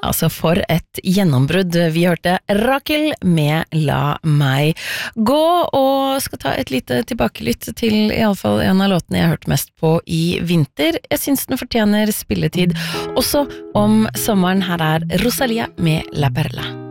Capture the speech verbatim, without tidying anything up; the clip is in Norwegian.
Altså for et gjennombrudd. Vi hørte Rakel med La meg gå, og skal ta et lite tilbakelytt til i alle fall en av låtene jeg har hørt mest på i vinter. Jeg synes den fortjener spilletid, også om sommeren. Her er Rosalia med La Perla.